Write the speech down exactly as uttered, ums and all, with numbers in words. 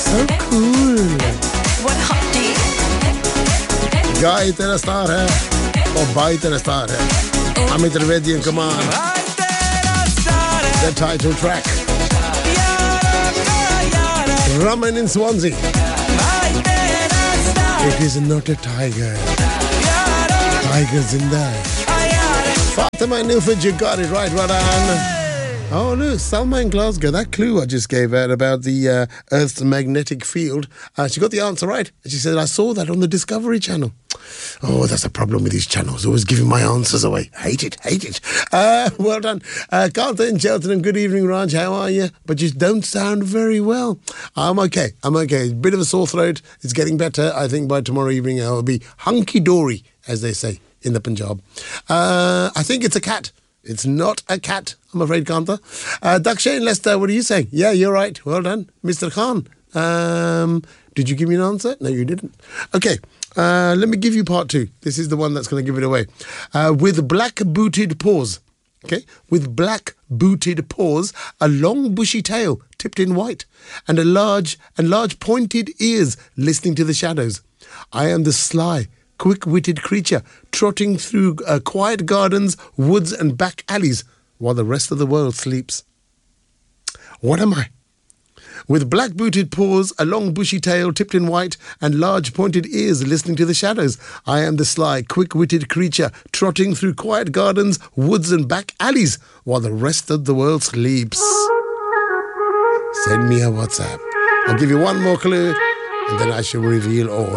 So cool. What hot D? गाय तेरा star है और भाई तेरा स्टार है Amit Trivedi and Kaman. The title track. Raman in Swansea. It is not a tiger. Tiger's in there. Fatima Nilford, you got it right, right on. Oh, look, Salma in Glasgow. That clue I just gave out about the uh, Earth's magnetic field. Uh, she got the answer right. She said, I saw that on the Discovery Channel. Oh, that's a problem with these channels. Always giving my answers away. Hate it, hate it. Uh, well done. Uh, Carlton in Cheltenham. Good evening, Raj. How are you? But you don't sound very well. I'm okay. I'm okay. Bit of a sore throat. It's getting better. I think by tomorrow evening I'll be hunky-dory, as they say in the Punjab. Uh, I think it's a cat. It's not a cat, I'm afraid, Kanta. Uh, Dakshay in Leicester, what are you saying? Yeah, you're right. Well done. Mister Khan, um, did you give me an answer? No, you didn't. Okay, uh, let me give you part two. This is the one that's going to give it away. Uh, with black-booted paws, okay? With black-booted paws, a long bushy tail tipped in white, and a large and large pointed ears listening to the shadows. I am the sly, quick-witted creature trotting through uh, quiet gardens, woods and back alleys while the rest of the world sleeps. What am I? With black-booted paws, a long bushy tail tipped in white and large pointed ears listening to the shadows, I am the sly, quick-witted creature trotting through quiet gardens, woods and back alleys while the rest of the world sleeps. Send me a WhatsApp. I'll give you one more clue and then I shall reveal all.